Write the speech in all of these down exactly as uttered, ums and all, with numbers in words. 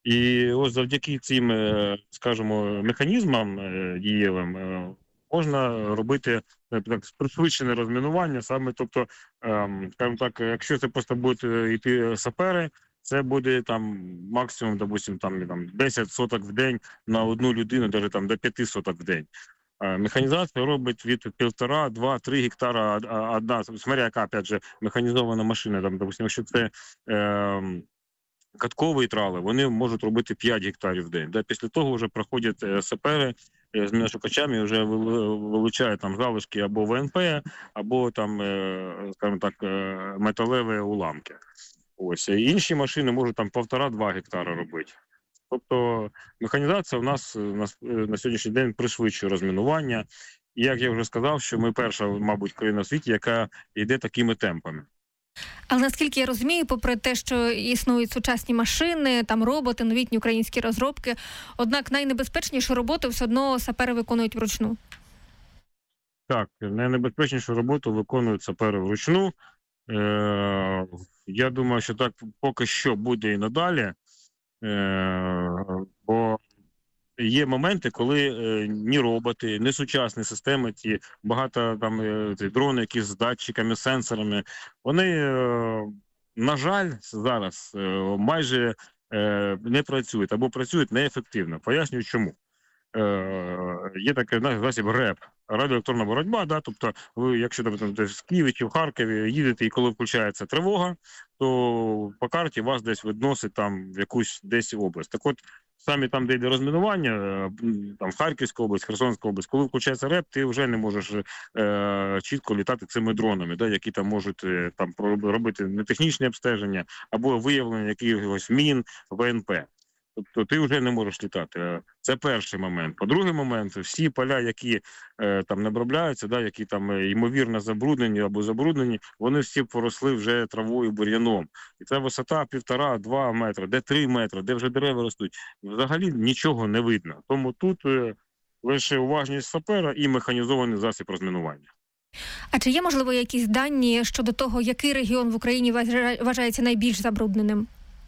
І ось завдяки цим, скажімо, механізмам дієвим можна робити так пришвидшене розмінування, саме, тобто, скажімо так, якщо це просто будуть йти сапери, це буде там максимум, допустим, там, там десять соток в день на одну людину, навіть там до п'яти соток в день. Механізація робить від півтора, два, три гектара одна, смотря яка, опять же, механізована машина, там, допустим, якщо це е, каткові трали, вони можуть робити п'ять гектарів в день. Да? Після того вже проходять сапери з міношукачами, вже вилучають там залишки або ВНП, або там, скажімо так, металеві уламки. Ось. Інші машини можуть там півтора-два гектара робити. Тобто механізація у нас на, на сьогоднішній день пришвидшує розмінування. І як я вже сказав, що ми перша, мабуть, країна в світі, яка йде такими темпами. Але наскільки я розумію, попри те, що існують сучасні машини, там роботи, новітні українські розробки, однак найнебезпечнішу роботу все одно сапери виконують вручну. Так, найнебезпечнішу роботу виконують сапери вручну. Е- я думаю, що так поки що буде і надалі. Е- бо є моменти, коли е, ні роботи, ні сучасні системи, ті багато там е, ті дрони, які з датчиками, сенсорами, вони, е, на жаль, зараз е, майже е, не працюють або працюють неефективно. Пояснюю, чому. Е, є такий засіб РЕП, радіоелектронна боротьба, да, тобто ви, якщо там, в Києві чи в Харкові їдете, і коли включається тривога, то по карті вас десь відносить там в якусь десь область. Так от, самі там, де йде розмінування, там Харківська область, Херсонська область, коли включається РЕП, ти вже не можеш е, чітко літати цими дронами, да, які там можуть е, там робити нетехнічне обстеження або виявлення якихось мін, ВНП. Тобто ти вже не можеш літати. Це перший момент. По-другий момент, всі поля, які е, там не обробляються, да, які там ймовірно забруднені або забруднені, вони всі поросли вже травою, бур'яном. І це висота півтора-два метри, де три метри, де вже дерева ростуть. Взагалі нічого не видно. Тому тут е, лише уважність сапера і механізований засіб розмінування. А чи є, можливо, якісь дані щодо того, який регіон в Україні вважається найбільш забрудненим?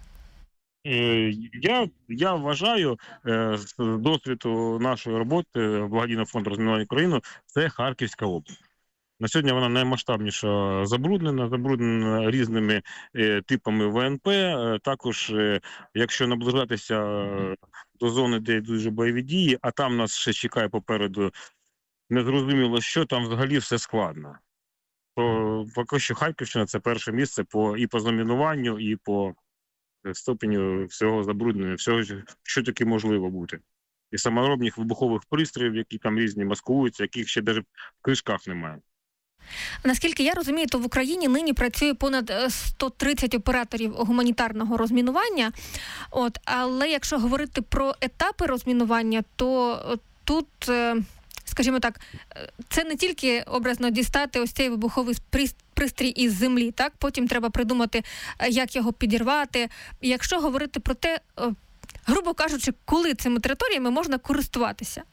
Я, я вважаю, з досвіду нашої роботи Благодійного фонду розмінування України, це Харківська область. На сьогодні вона наймасштабніша забруднена, забруднена різними типами ВНП. Також, якщо наближатися до зони, де йдуть бойові дії, а там нас ще чекає попереду незрозуміло що, там взагалі все складно. То поки що Харківщина – це перше місце по, і по замінуванню, і по ступеню всього забруднення, всього, що таки можливо бути. І саморобних вибухових пристроїв, які там різні маскуються, яких ще навіть в книжках немає. Наскільки я розумію, то в Україні нині працює понад сто тридцять операторів гуманітарного розмінування. От, але якщо говорити про етапи розмінування, то тут, скажімо так, це не тільки образно дістати ось цей вибуховий пристрій із землі, так? Потім треба придумати, як його підірвати. Якщо говорити про те, грубо кажучи, коли цими територіями можна користуватися?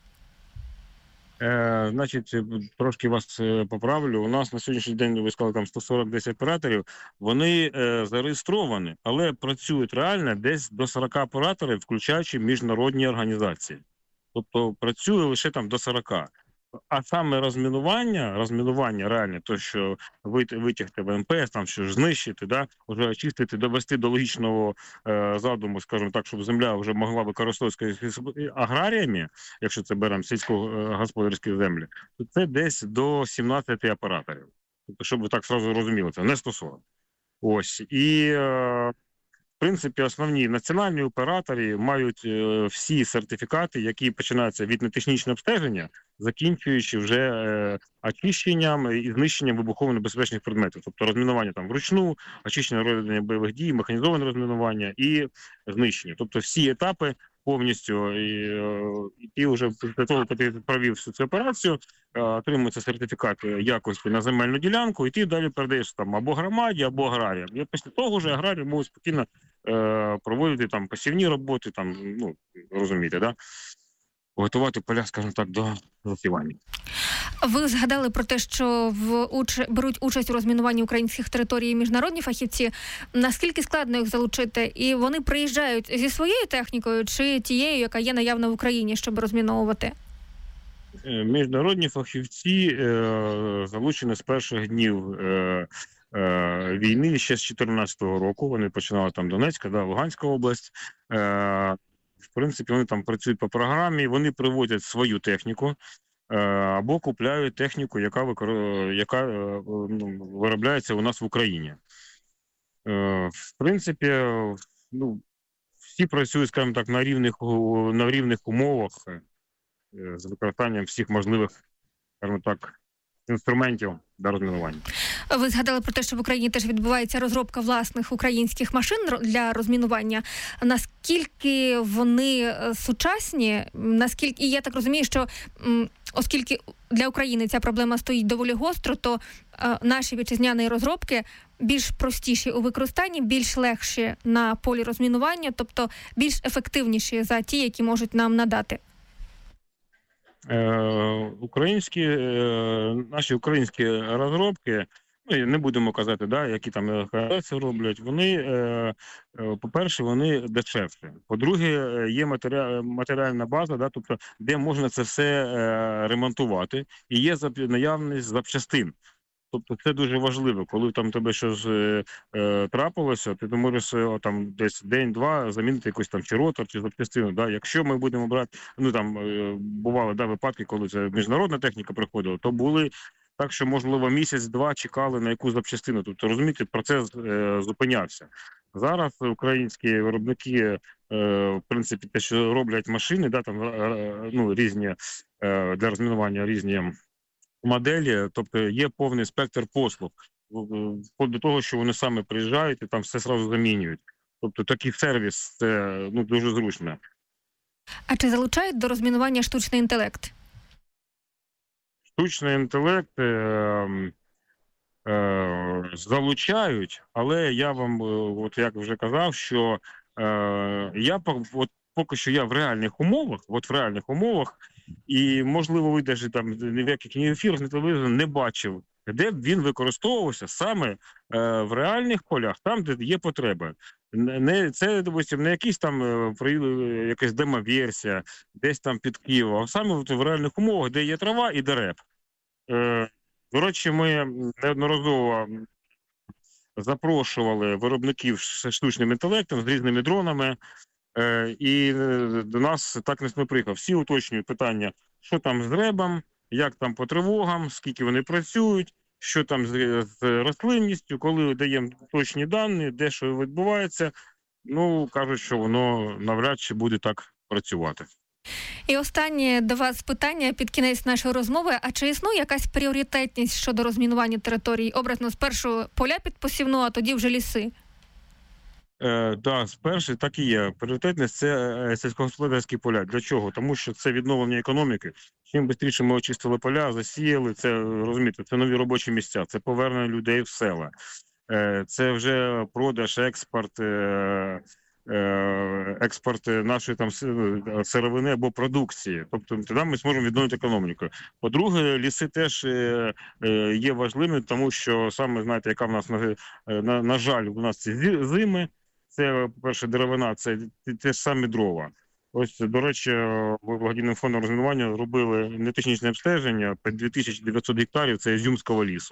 Е, значить, трошки вас поправлю. У нас на сьогоднішній день, ви сказали, там сто сорок десь операторів. Вони е, зареєстровані, але працюють реально десь до сорок операторів, включаючи міжнародні організації. Тобто працює лише там до сорока. А саме розмінування, розмінування реально, то, що витягти ВНП, там що знищити, да, вже очистити, довести до логічного е, задуму, скажімо так, щоб земля вже могла використовуватися аграріями, якщо це беремо сільськогосподарські землі, то це десь до сімнадцяти операторів. Тобто, щоб ви так одразу розуміли, це не сто сорок. Ось. І е, в принципі, основні національні оператори мають е, всі сертифікати, які починаються від нетехнічного обстеження, закінчуючи вже е, очищенням і знищенням вибухово-небезпечних предметів. Тобто розмінування там вручну, очищення розведення бойових дій, механізоване розмінування і знищення. Тобто всі етапи повністю, і, і ти вже після того, коли ти провів всю цю операцію, отримується сертифікат якості на земельну ділянку, і ти далі передаєш там або громаді, або аграріям. І після того вже аграрії можуть спокійно е, проводити там посівні роботи, там, ну, розумієте, да? готувати поля, скажімо так, до засівання. Ви згадали про те, що в уч... беруть участь у розмінуванні українських територій міжнародні фахівці. Наскільки складно їх залучити? І вони приїжджають зі своєю технікою чи тією, яка є наявна в Україні, щоб розміновувати? Міжнародні фахівці е, залучені з перших днів е, е, війни, ще з чотирнадцятого року. Вони починали там Донецька, да, Луганська область. Е, в принципі, вони там працюють по програмі, вони приводять свою техніку е, або купляють техніку, яка, викор... яка е, ну, виробляється у нас в Україні. Е, в принципі, ну, всі працюють, скажімо так, на рівних, на рівних умовах, з використанням всіх можливих, скажімо так, інструментів для розмінування. Ви згадали про те, що в Україні теж відбувається розробка власних українських машин для розмінування. Наскільки вони сучасні? Наскільки, і я так розумію, що оскільки для України ця проблема стоїть доволі гостро, то е, наші вітчизняні розробки більш простіші у використанні, більш легші на полі розмінування, тобто більш ефективніші за ті, які можуть нам надати. Е, українські, е, наші українські розробки, ну, не будемо казати, да, які там це роблять, вони, е, е, по-перше, вони дешевші. По-друге, є матеріал, матеріальна база, да, тобто, де можна це все е, ремонтувати, і є наявність запчастин. Тобто це дуже важливо, коли там тебе щось е, е, трапилося, ти можеш е, там десь день-два замінити якусь там чи ротор, чи запчастину. Да? Якщо ми будемо брати, ну там е, бували да, випадки, коли це міжнародна техніка приходила, то були так, що можливо місяць-два чекали на якусь запчастину. Тобто, розумієте, процес е, зупинявся. Зараз українські виробники, е, в принципі, те, що роблять машини, да, там е, ну, різні е, для розмінування різні моделі, тобто є повний спектр послуг, вплоть до того, що вони саме приїжджають і там все одразу замінюють. Тобто такий сервіс, це ну, дуже зручно. А чи залучають до розмінування штучний інтелект? Штучний інтелект е, е, залучають, але я вам, от як вже казав, що е, я от, поки що я в реальних умовах, от в реальних умовах, і, можливо, ви навіть там ні в яких ні ефірах, ні телевізорах не бачив, де б він використовувався саме е, в реальних полях, там, де є потреба. Не, це, допустим, не якісь там е, якась демоверсія, десь там під Києвом, а саме от, в реальних умовах, де є трава і дерев. Е, до речі, ми неодноразово запрошували виробників з штучним інтелектом, з різними дронами, і до нас так не приїхав. Всі уточнюють питання, що там з ребом, як там по тривогам, скільки вони працюють, що там з, з рослинністю, коли даємо точні дані, де що відбувається. Ну, кажуть, що воно навряд чи буде так працювати. І останнє до вас питання під кінець нашої розмови. А чи існує якась пріоритетність щодо розмінування територій? Образно, спершу поля під посівну, а тоді вже ліси? Так, е, да, спершу так і є. Пріоритетність – це сільськогосподарські поля. Для чого? Тому що це відновлення економіки. Чим швидше ми очистили поля, засіяли, це, розумієте, це нові робочі місця, це повернення людей в села. Е, це вже продаж, експорт, е, експорт нашої там сировини або продукції. Тобто тоді ми зможемо відновити економіку. По-друге, ліси теж є важливими, тому що саме, знаєте, яка в нас, на, на, на жаль, у нас ці зими, це, по-перше, деревина, це те ж самі дрова. Ось, до речі, благодійним фондом розмінування робили нетехнічне обстеження під дві тисячі дев'ятсот гектарів, це Ізюмського лісу.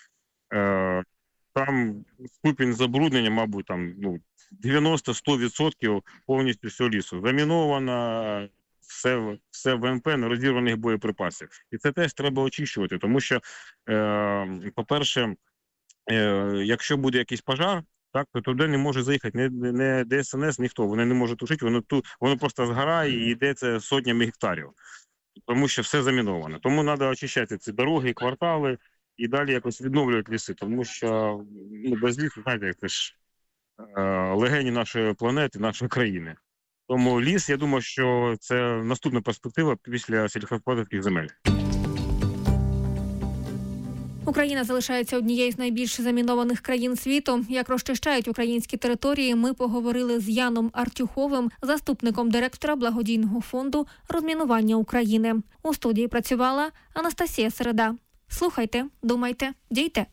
Там ступінь забруднення, мабуть, там, ну, дев'яносто-сто відсотків повністю всього лісу. Заміновано все, все ВМП на розірваних боєприпасів. І це теж треба очищувати, тому що, е, по-перше, е, якщо буде якийсь пожар, так, то туди не може заїхати не, не Де Ес Ен Ес, ніхто. Вони не можуть тушити, воно, ту, воно просто згорає і йде це сотнями гектарів. Тому що все заміновано. Тому треба очищати ці дороги, квартали і далі якось відновлювати ліси. Тому що ну, без лісу, знаєте, це ж легені нашої планети, нашої країни. Тому ліс, я думаю, що це наступна перспектива після сільськогосподарських земель. Україна залишається однією з найбільш замінованих країн світу. Як розчищають українські території, ми поговорили з Яном Артюховим, заступником директора благодійного фонду розмінування України. У студії працювала Анастасія Середа. Слухайте, думайте, дійте.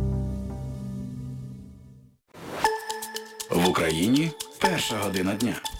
В Україні перша година дня.